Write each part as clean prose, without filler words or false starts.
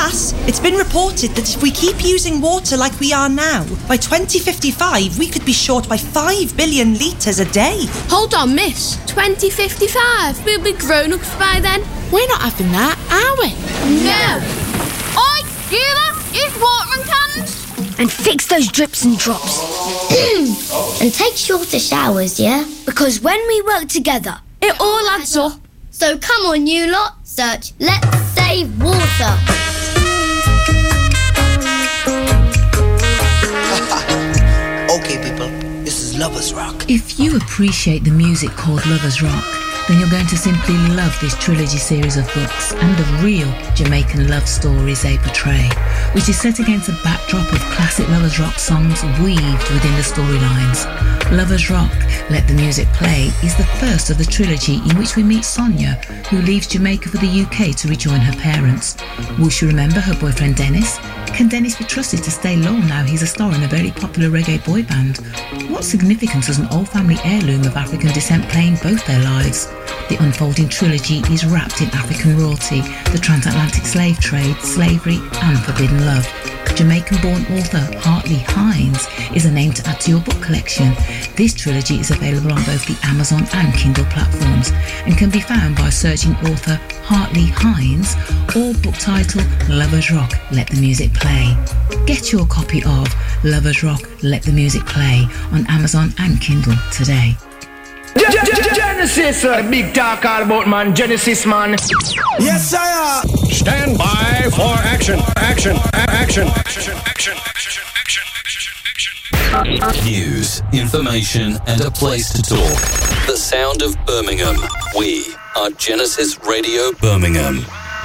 lass. It's been reported that if we keep using water like we are now, by 2055 we could be short by 5 billion litres a day. Hold on, miss. 2055? We'll be grown-ups by then. We're not having that, are we? No. Oi, you lot, use watering cans. And fix those drips and drops. And take shorter showers, yeah? Because when we work together, it all adds up. So come on, you lot, search Let's Save Water. Okay, people, this is Lovers Rock. If you appreciate the music called Lovers Rock, then you're going to simply love this trilogy series of books and the real Jamaican love stories they portray, which is set against a backdrop of classic Lovers Rock songs weaved within the storylines. Lovers Rock, Let the Music Play is the first of the trilogy in which we meet Sonia, who leaves Jamaica for the UK to rejoin her parents. Will she remember her boyfriend Dennis? Can Dennis be trusted to stay low now he's a star in a very popular reggae boy band? What significance does an old family heirloom of African descent play in both their lives? The unfolding trilogy is wrapped in African royalty, the transatlantic slave trade, slavery and forbidden love. Jamaican-born author Hartley Hines is a name to add to your book collection. This trilogy is available on both the Amazon and Kindle platforms and can be found by searching author Hartley Hines or book title Lovers Rock, Let the Music Play. Get your copy of Lovers Rock, Let the Music Play on Amazon and Kindle today. Genesis, big talk all about man, Genesis man. Yes, sir. Stand by for action. News, information, and a place to talk. The sound of Birmingham. We are Genesis Radio Birmingham.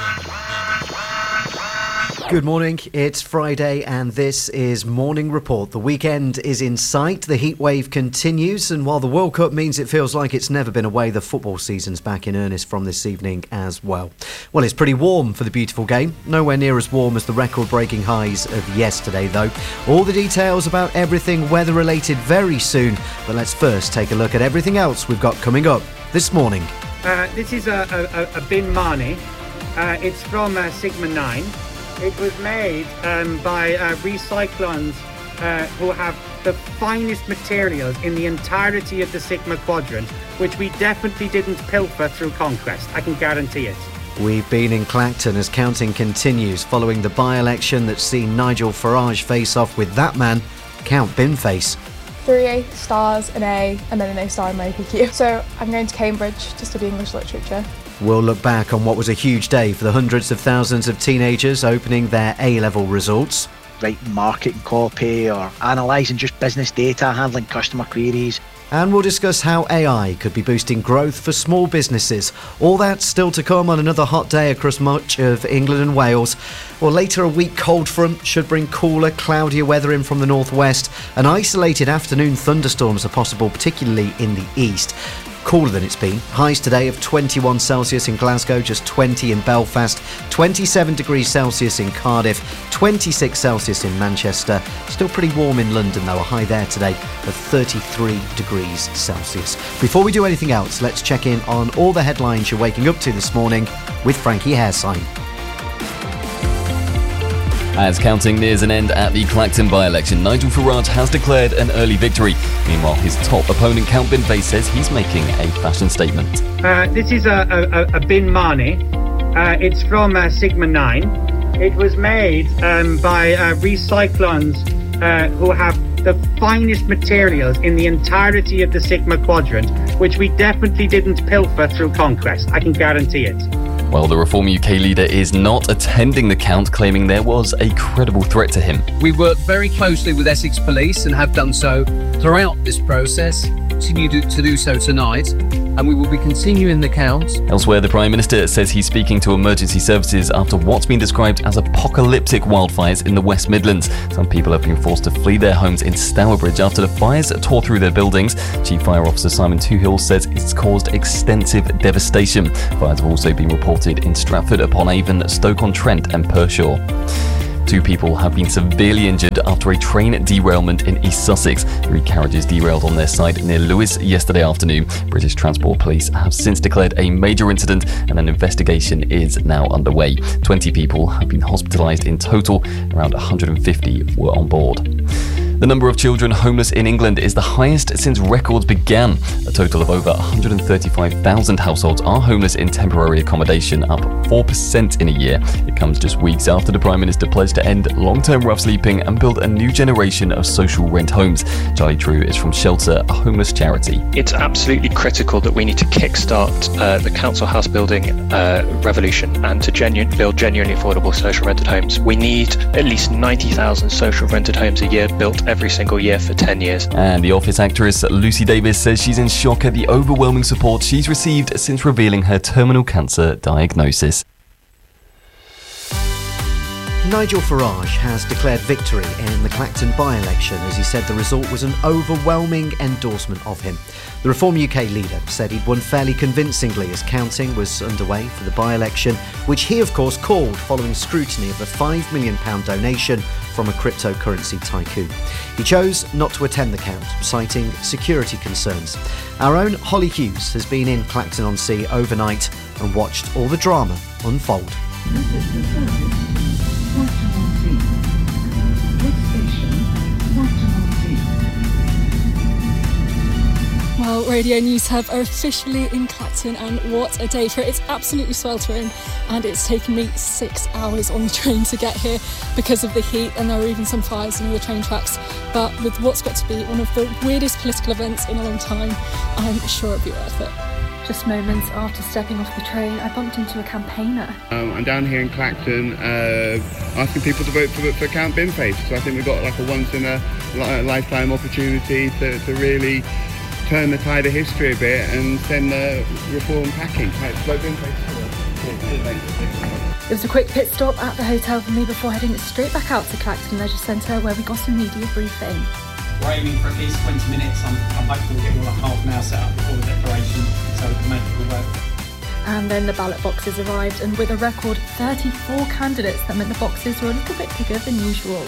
Good morning, it's Friday and this is Morning Report. The weekend is in sight, the heat wave continues, and while the World Cup means it feels like it's never been away, the football season's back in earnest from this evening as well. Well, it's pretty warm for the beautiful game, nowhere near as warm as the record-breaking highs of yesterday though. All the details about everything weather-related very soon, but let's first take a look at everything else we've got coming up this morning. This is a Bin Marnie. It's from Sigma 9. It was made by recyclons who have the finest materials in the entirety of the Sigma Quadrant, which we definitely didn't pilfer through Conquest, I can guarantee it. We've been in Clacton as counting continues following the by-election that's seen Nigel Farage face off with that man, Count Binface. 3 A stars, an A, and then an A star in my APQ. So I'm going to Cambridge to study English literature. We'll look back on what was a huge day for the hundreds of thousands of teenagers opening their A-level results. Writing marketing copy or analysing just business data, handling customer queries. And we'll discuss how AI could be boosting growth for small businesses. All that still to come on another hot day across much of England and Wales. Well, later a weak cold front should bring cooler, cloudier weather in from the northwest, and isolated afternoon thunderstorms are possible, particularly in the east. Cooler than it's been. Highs today of 21 Celsius in Glasgow, just 20 in Belfast, 27 degrees Celsius in Cardiff, 26 Celsius in Manchester. Still pretty warm in London though, a high there today of 33 degrees Celsius. Before we do anything else, let's check in on all the headlines you're waking up to this morning with Frankie Hairsign. As counting nears an end at the Clacton by-election, Nigel Farage has declared an early victory. Meanwhile, his top opponent, Count Binface, says he's making a fashion statement. This is a Bin Marnie. It's from Sigma 9. It was made by recyclons who have the finest materials in the entirety of the Sigma Quadrant, which we definitely didn't pilfer through Conquest, I can guarantee it. Well, the Reform UK leader is not attending the count, claiming there was a credible threat to him. We work very closely with Essex Police and have done so throughout this process, continue to do so tonight, and we will be continuing the count. Elsewhere, the Prime Minister says he's speaking to emergency services after what's been described as apocalyptic wildfires in the West Midlands. Some people have been forced to flee their homes in Stourbridge after the fires tore through their buildings. Chief Fire Officer Simon Toohill says it's caused extensive devastation. Fires have also been reported in Stratford-upon-Avon, Stoke-on-Trent and Pershore. 2 people have been severely injured after a train derailment in East Sussex. 3 carriages derailed on their side near Lewes yesterday afternoon. British Transport Police have since declared a major incident and an investigation is now underway. 20 people have been hospitalised in total. Around 150 were on board. The number of children homeless in England is the highest since records began. A total of over 135,000 households are homeless in temporary accommodation, up 4% in a year. It comes just weeks after the Prime Minister pledged to end long-term rough sleeping and build a new generation of social rent homes. Charlie True is from Shelter, a homeless charity. It's absolutely critical that we need to kickstart the council house building revolution and to build genuinely affordable social rented homes. We need at least 90,000 social rented homes a year built every single year for 10 years. And The Office actress Lucy Davis says she's in shock at the overwhelming support she's received since revealing her terminal cancer diagnosis. Nigel Farage has declared victory in the Clacton by-election as he said the result was an overwhelming endorsement of him. The Reform UK leader said he'd won fairly convincingly as counting was underway for the by-election, which he of course called following scrutiny of a £5 million donation from a cryptocurrency tycoon. He chose not to attend the count, citing security concerns. Our own Holly Hughes has been in Clacton-on-Sea overnight and watched all the drama unfold. Well, Radio News Hub are officially in Clacton, and what a day for it. It's absolutely sweltering, and it's taken me 6 hours on the train to get here because of the heat, and there were even some fires in all the train tracks. But with what's got to be one of the weirdest political events in a long time, I'm sure it'll be worth it. Just moments after stepping off the train, I bumped into a campaigner. I'm down here in Clacton asking people to vote for Count Binface. So I think we've got like a once-in-a-lifetime opportunity to really turn the tide of history a bit and send the reform packing. Vote Binface. It was a quick pit stop at the hotel for me before heading straight back out to Clacton Leisure Centre where we got a media briefing. We're aiming for at least 20 minutes. I'm hoping we'll get more like half an hour set up before the declaration so we can make it all work. And then the ballot boxes arrived, and with a record 34 candidates, that meant the boxes were a little bit bigger than usual.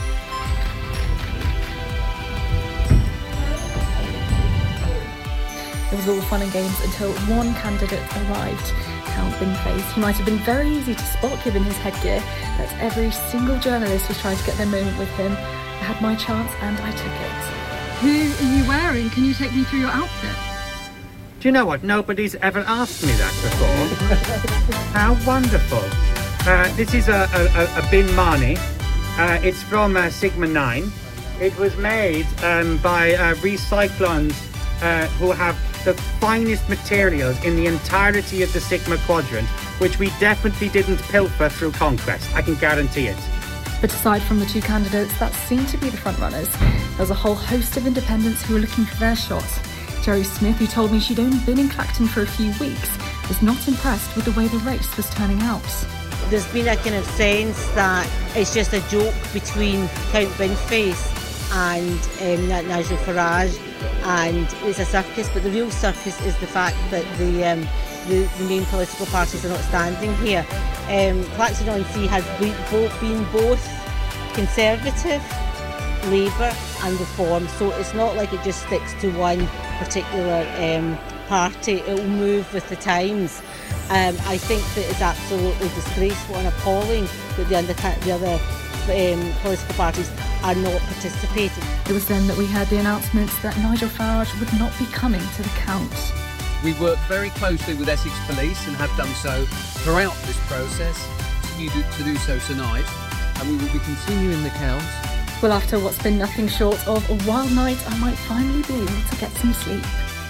It was all fun and games until one candidate arrived, Count Binface. He might have been very easy to spot given his headgear, but every single journalist was trying to get their moment with him. I had my chance and I took it. Who are you wearing? Can you take me through your outfit? Do you know what? Nobody's ever asked me that before. How wonderful. This is a Bin Marnie. It's from Sigma 9. It was made by Recyclons who have the finest materials in the entirety of the Sigma Quadrant, which we definitely didn't pilfer through Conquest. I can guarantee it. But aside from the 2 candidates that seemed to be the front runners, there was a whole host of independents who were looking for their shot. Jerry Smith, who told me she'd only been in Clacton for a few weeks, was not impressed with the way the race was turning out. There's been a kind of sense that it's just a joke between Count Binface and Nigel Farage, and it's a circus, but the real circus is the fact that the main political parties are not standing here. Clacton-on-Sea has been both Conservative, Labour and Reform, so it's not like it just sticks to one particular party. It will move with the times. I think that it's absolutely disgraceful and appalling that the other political parties are not participating. It was then that we heard the announcement that Nigel Farage would not be coming to the count. We work very closely with Essex Police and have done so throughout this process. Continue to do so tonight, and we will be continuing the count. Well, after what's been nothing short of a wild night, I might finally be able to get some sleep.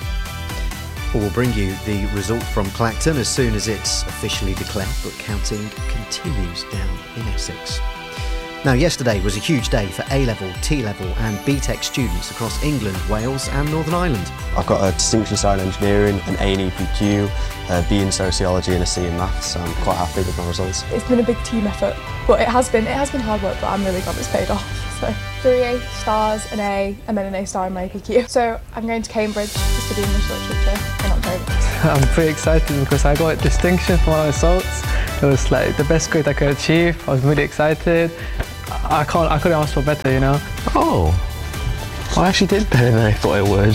We'll bring you the result from Clacton as soon as it's officially declared, but counting continues down in Essex. Now, yesterday was a huge day for A-level, T-level and BTEC students across England, Wales and Northern Ireland. I've got a distinction star in engineering, an A in EPQ, a B in sociology and a C in maths, so I'm quite happy with my results. It's been a big team effort, but it has been hard work, but I'm really glad it's paid off. So 3 A stars, an A, and then an A star in my APQ. So I'm going to Cambridge to study English literature in October. I'm pretty excited because I got a distinction for my results. It was like the best grade I could achieve. I was really excited. I couldn't ask for better, you know. Oh, I actually did better than I thought I would.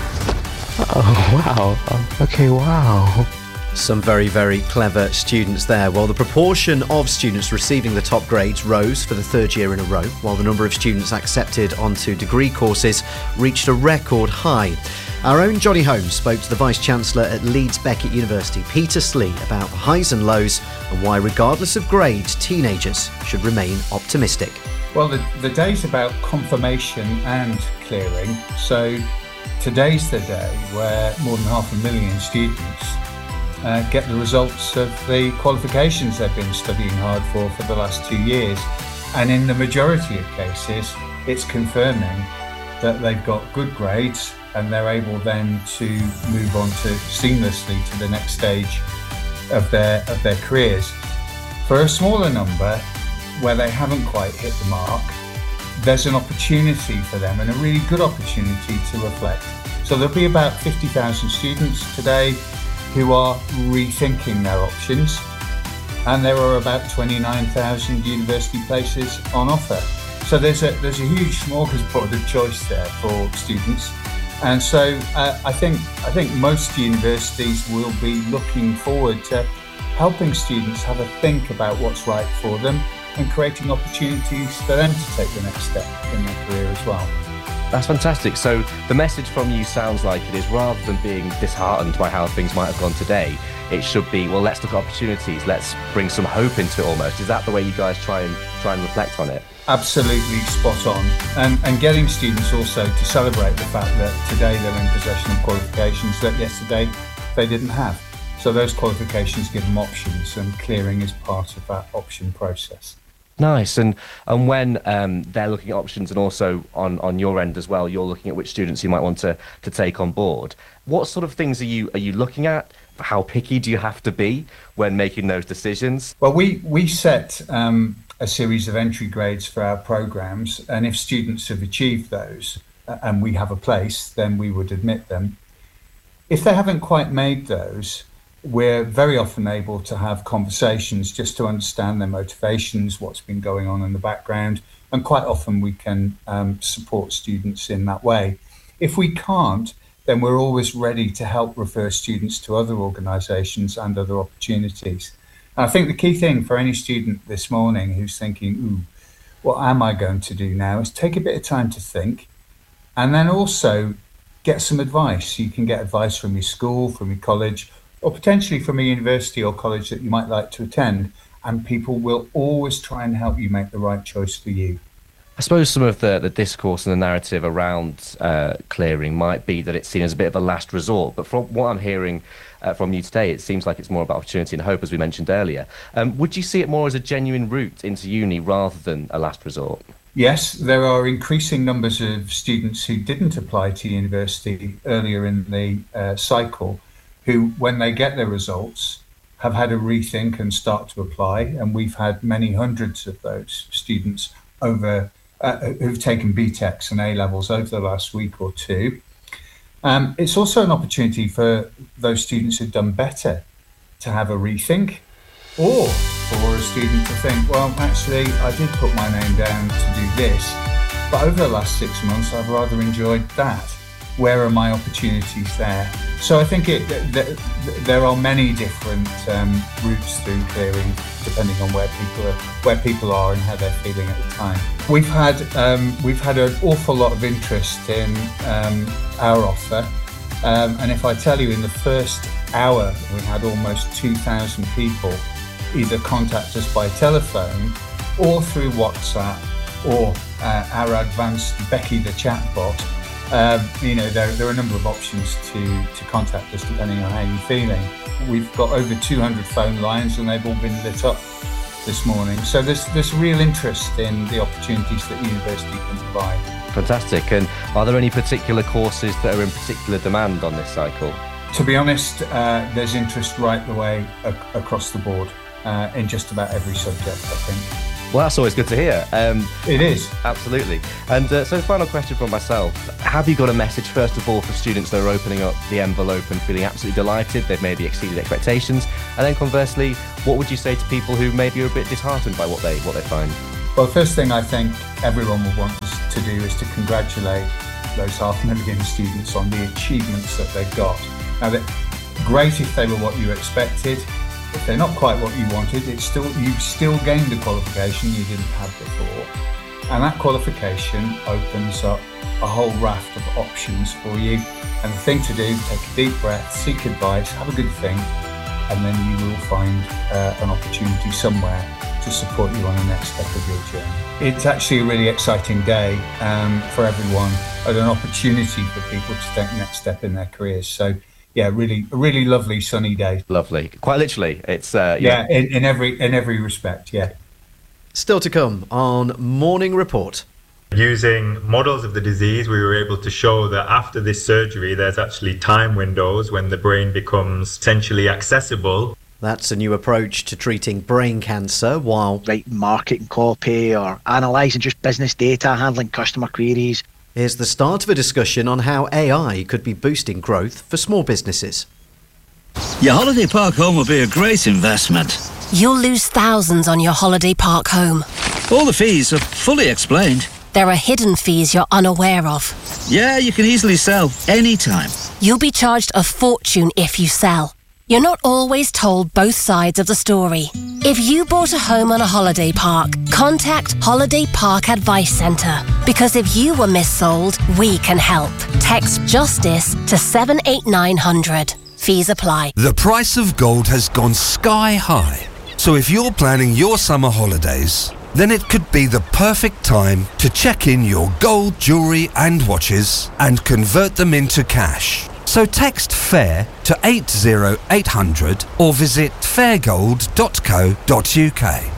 Oh, wow. Okay, wow. Some very, very clever students there. Well, the proportion of students receiving the top grades rose for the third year in a row, while the number of students accepted onto degree courses reached a record high. Our own Johnny Holmes spoke to the Vice-Chancellor at Leeds Beckett University, Peter Slee, about the highs and lows and why, regardless of grades, teenagers should remain optimistic. Well, the day's about confirmation and clearing. So today's the day where more than 500,000 students get the results of the qualifications they've been studying hard for the last 2 years. And in the majority of cases, it's confirming that they've got good grades and they're able then to move on to seamlessly to the next stage of their careers. For a smaller number, where they haven't quite hit the mark, there's an opportunity for them, and a really good opportunity to reflect. So there'll be about 50,000 students today who are rethinking their options, and there are about 29,000 university places on offer. So there's a huge smorgasbord of choice there for students. And so I think most universities will be looking forward to helping students have a think about what's right for them and creating opportunities for them to take the next step in their career as well. That's fantastic. So the message from you sounds like it is, rather than being disheartened by how things might have gone today, it should be, well, let's look at opportunities, let's bring some hope into it almost. Is that the way you guys try and reflect on it? Absolutely spot on. And getting students also to celebrate the fact that today they're in possession of qualifications that yesterday they didn't have. So those qualifications give them options, and clearing is part of that option process. Nice. And when they're looking at options, and also on your end as well, you're looking at which students you might want to take on board. What sort of things are you looking at? How picky do you have to be when making those decisions? Well, we set a series of entry grades for our programs, and if students have achieved those and we have a place, then we would admit them. If they haven't quite made those, we're very often able to have conversations just to understand their motivations, what's been going on in the background, and quite often we can support students in that way. If we can't, then we're always ready to help refer students to other organisations and other opportunities. And I think the key thing for any student this morning who's thinking, ooh, what am I going to do now, is take a bit of time to think, and then also get some advice. You can get advice from your school, from your college, or potentially from a university or college that you might like to attend, and people will always try and help you make the right choice for you. I suppose some of the discourse and the narrative around clearing might be that it's seen as a bit of a last resort, but from what I'm hearing from you today, it seems like it's more about opportunity and hope, as we mentioned earlier. Would you see it more as a genuine route into uni rather than a last resort? Yes, there are increasing numbers of students who didn't apply to university earlier in the cycle, who, when they get their results, have had a rethink and start to apply. And we've had many hundreds of those students over who've taken BTECs and A-levels over the last week or two. It's also an opportunity for those students who've done better to have a rethink, or for a student to think, well, actually, I did put my name down to do this, but over the last 6 months, I've rather enjoyed that. Where are my opportunities there? So I think there are many different routes through clearing, depending on where people are and how they're feeling at the time. We've had an awful lot of interest in our offer, and if I tell you, in the first hour we had almost 2,000 people either contact us by telephone or through WhatsApp or our advanced Becky the chatbot. There are a number of options to contact us depending on how you're feeling. We've got over 200 phone lines and they've all been lit up this morning. So there's real interest in the opportunities that university can provide. Fantastic. And are there any particular courses that are in particular demand on this cycle? To be honest, there's interest right the way across the board in just about every subject, I think. Well, that's always good to hear. It is. Absolutely. And so the final question from myself. Have you got a message, first of all, for students that are opening up the envelope and feeling absolutely delighted, they've maybe exceeded expectations? And then conversely, what would you say to people who maybe are a bit disheartened by what they find? Well, first thing I think everyone will want us to do is to congratulate those 500,000 students on the achievements that they've got. Now, great if they were what you expected. If they're not quite what you wanted, you've still gained a qualification you didn't have before. And that qualification opens up a whole raft of options for you. And the thing to do, take a deep breath, seek advice, have a good think, and then you will find an opportunity somewhere to support you on the next step of your journey. It's actually a really exciting day for everyone, and an opportunity for people to take the next step in their careers. So yeah, really lovely sunny day. Lovely. Quite literally. It's in every respect, yeah. Still to come on Morning Report. Using models of the disease, we were able to show that after this surgery, there's actually time windows when the brain becomes essentially accessible. That's a new approach to treating brain cancer, while writing marketing copy or analysing just business data, handling customer queries. Here's the start of a discussion on how AI could be boosting growth for small businesses. Your holiday park home will be a great investment. You'll lose thousands on your holiday park home. All the fees are fully explained. There are hidden fees you're unaware of. Yeah, you can easily sell anytime. You'll be charged a fortune if you sell. You're not always told both sides of the story. If you bought a home on a holiday park, contact Holiday Park Advice Centre. Because if you were missold, we can help. Text JUSTICE to 78900. Fees apply. The price of gold has gone sky high. So if you're planning your summer holidays, then it could be the perfect time to check in your gold jewellery and watches and convert them into cash. So text FAIR to 80800 or visit fairgold.co.uk.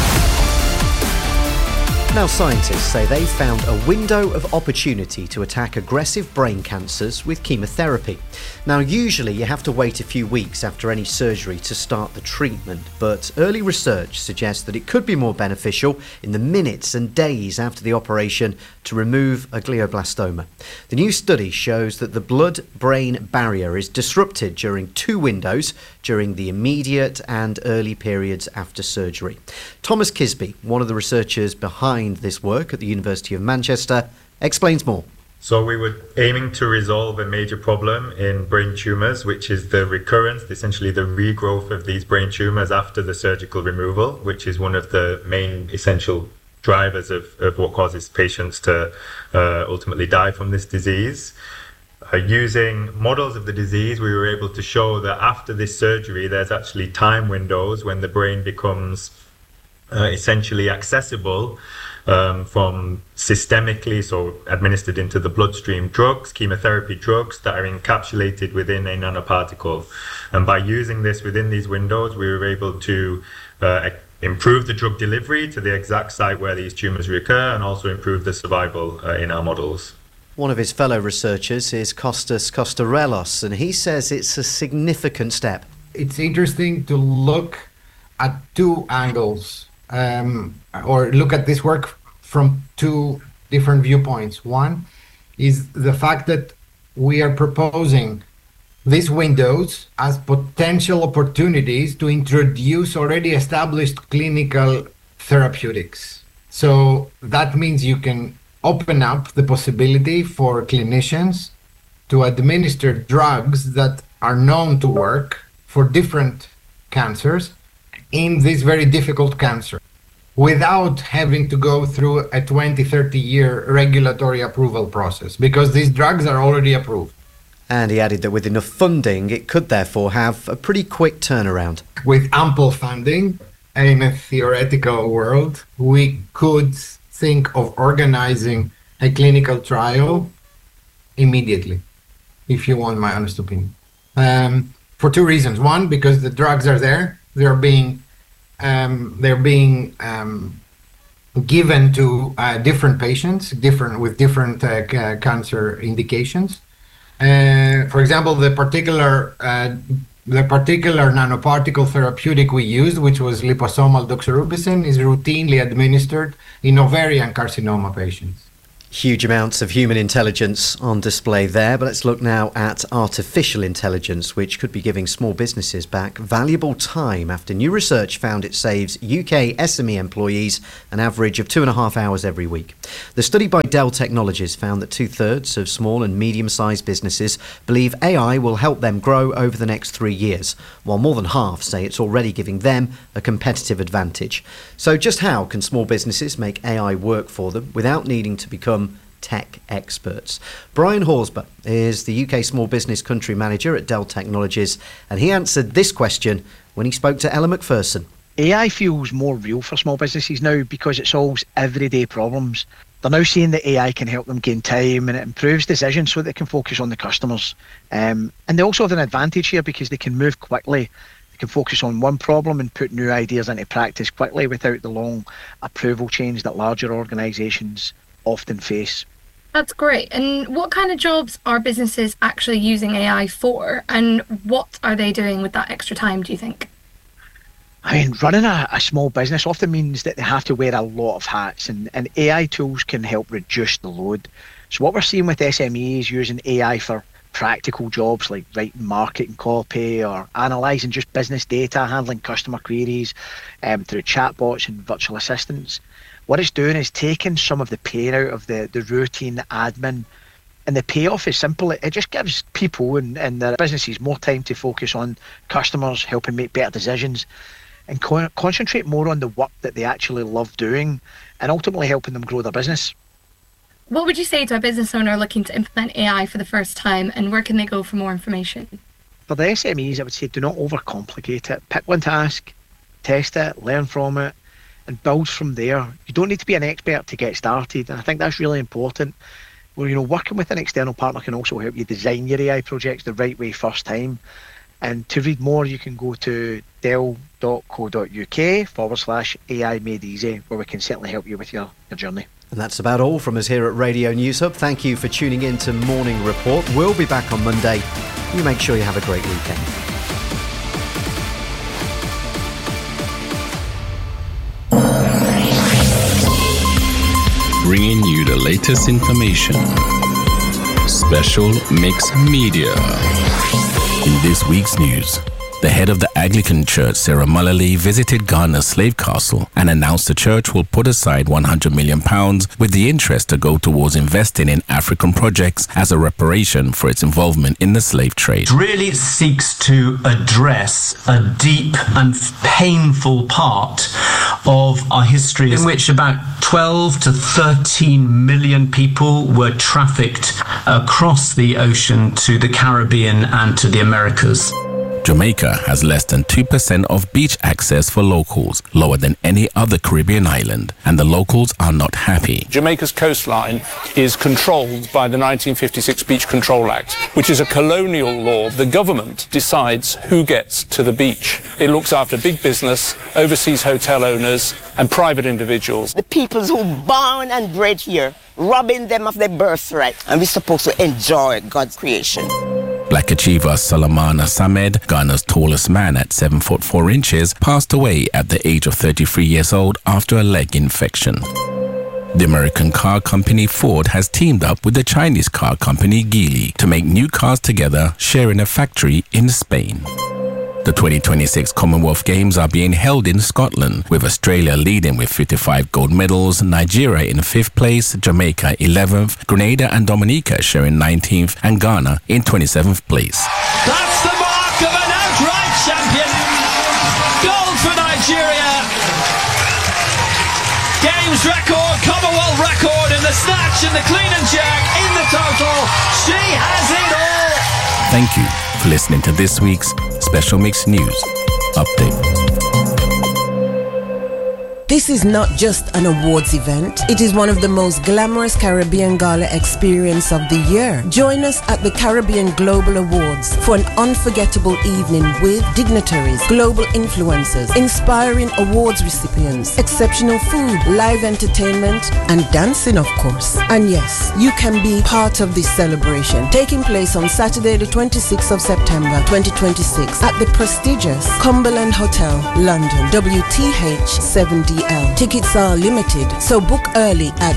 Now, scientists say they found a window of opportunity to attack aggressive brain cancers with chemotherapy. Now, usually you have to wait a few weeks after any surgery to start the treatment, but early research suggests that it could be more beneficial in the minutes and days after the operation to remove a glioblastoma. The new study shows that the blood-brain barrier is disrupted during two windows during the immediate and early periods after surgery. Thomas Kisby, one of the researchers behind this work at the University of Manchester, explains more. So we were aiming to resolve a major problem in brain tumours, which is the recurrence, essentially the regrowth of these brain tumours after the surgical removal, which is one of the main essential drivers of what causes patients to ultimately die from this disease. Using models of the disease, we were able to show that after this surgery, there's actually time windows when the brain becomes essentially accessible from systemically, so administered into the bloodstream drugs, chemotherapy drugs that are encapsulated within a nanoparticle. And by using this within these windows, we were able to improve the drug delivery to the exact site where these tumours recur and also improve the survival in our models. One of his fellow researchers is Kostas Kostarelos, and he says it's a significant step. It's interesting to look at two angles, or look at this work from two different viewpoints. One is the fact that we are proposing these windows as potential opportunities to introduce already established clinical therapeutics. So that means you can open up the possibility for clinicians to administer drugs that are known to work for different cancers in this very difficult cancer, without having to go through a 20-30 year regulatory approval process, because these drugs are already approved. And he added that with enough funding, it could therefore have a pretty quick turnaround. With ample funding, in a theoretical world, we could think of organizing a clinical trial immediately, if you want my honest opinion. For two reasons. One, because the drugs are there. They're being given to different patients, with different cancer indications. For example, the particular The particular nanoparticle therapeutic we used, which was liposomal doxorubicin, is routinely administered in ovarian carcinoma patients. Huge amounts of human intelligence on display there, but let's look now at artificial intelligence, which could be giving small businesses back valuable time after new research found it saves UK SME employees an average of 2.5 hours every week. The study by Dell Technologies found that 2/3 of small and medium-sized businesses believe AI will help them grow over the next 3 years, while more than half say it's already giving them a competitive advantage. So just how can small businesses make AI work for them without needing to become tech experts? Brian Horsburgh is the UK Small Business Country Manager at Dell Technologies, and he answered this question when he spoke to Ella McPherson. AI feels more real for small businesses now because it solves everyday problems. They're now seeing that AI can help them gain time and it improves decisions so they can focus on the customers. And they also have an advantage here because they can move quickly. They can focus on one problem and put new ideas into practice quickly without the long approval chains that larger organisations often face. That's great. And what kind of jobs are businesses actually using AI for, and what are they doing with that extra time, do you think? I mean, running a small business often means that they have to wear a lot of hats, and AI tools can help reduce the load. So what we're seeing with SMEs using AI for practical jobs like writing marketing copy or analysing just business data, handling customer queries through chatbots and virtual assistants. What it's doing is taking some of the pain out of the routine, the admin, and the payoff is simple. It just gives people and their businesses more time to focus on customers, helping make better decisions, and concentrate more on the work that they actually love doing, and ultimately helping them grow their business. What would you say to a business owner looking to implement AI for the first time, and where can they go for more information? For the SMEs, I would say do not overcomplicate it. Pick one task, test it, learn from it, and build from there. You don't need to be an expert to get started, and I think that's really important. Well, working with an external partner can also help you design your AI projects the right way first time. And to read more, you can go to dell.co.uk/AI Made Easy, where we can certainly help you with your journey. And that's about all from us here at Radio News Hub. Thank you for tuning in to Morning Report. We'll be back on Monday. You make sure you have a great weekend. Bringing you the latest information. Special Mix Media. In this week's news, the head of the Anglican Church, Sarah Mullally, visited Ghana's slave castle and announced the church will put aside £100 million with the interest to go towards investing in African projects as a reparation for its involvement in the slave trade. It really seeks to address a deep and painful part of our history in which about 12 to 13 million people were trafficked across the ocean to the Caribbean and to the Americas. Jamaica has less than 2% of beach access for locals, lower than any other Caribbean island, and the locals are not happy. Jamaica's coastline is controlled by the 1956 Beach Control Act, which is a colonial law. The government decides who gets to the beach. It looks after big business, overseas hotel owners, and private individuals. The peoples who born and bred here, robbing them of their birthright, and we're supposed to enjoy God's creation. Black achiever Salamana Samed, Ghana's tallest man at 7 foot 4 inches, passed away at the age of 33 years old after a leg infection. The American car company Ford has teamed up with the Chinese car company Geely to make new cars together, sharing a factory in Spain. The 2026 Commonwealth Games are being held in Scotland, with Australia leading with 55 gold medals, Nigeria in 5th place, Jamaica 11th, Grenada and Dominica sharing 19th, and Ghana in 27th place. That's the mark of an outright champion. Gold for Nigeria. Games record, Commonwealth record in the snatch and the clean and jerk in the total. She has it all. Thank you for listening to this week's Special Mix News Update. This is not just an awards event. It is one of the most glamorous Caribbean Gala experience of the year. Join us at the Caribbean Global Awards for an unforgettable evening with dignitaries, global influencers, inspiring awards recipients, exceptional food, live entertainment, and dancing, of course. And yes, you can be part of this celebration, taking place on Saturday the 26th of September 2026 at the prestigious Cumberland Hotel, London, WTH 7DL. Tickets are limited, so book early at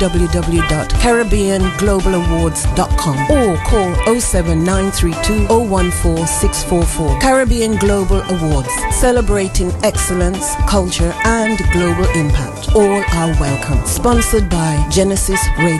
www.caribbeanglobalawards.com or call 07932 014 644. Caribbean Global Awards, celebrating excellence, culture, and global impact. All are welcome. Sponsored by Genesis Radio.